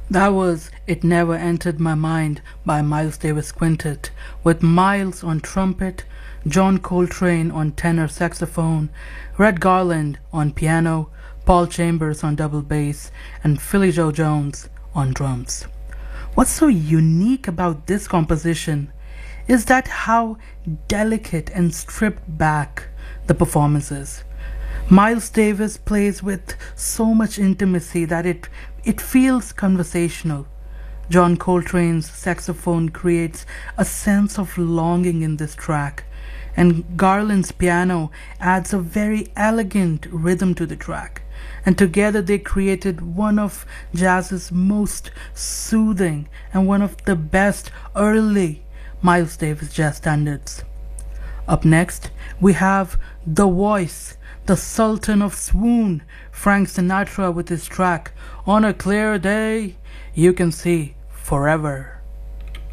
That was It Never Entered My Mind by Miles Davis Quintet, with Miles on trumpet, John Coltrane on tenor saxophone, Red Garland on piano, Paul Chambers on double bass, and Philly Joe Jones on drums. What's so unique about this composition is that how delicate and stripped back the performance is. Miles Davis plays with so much intimacy that it feels conversational. John Coltrane's saxophone creates a sense of longing in this track, and Garland's piano adds a very elegant rhythm to the track. And together they created one of jazz's most soothing and one of the best early Miles Davis jazz standards. Up next, we have The Voice, the Sultan of Swoon, Frank Sinatra, with his track On a Clear Day You Can See Forever.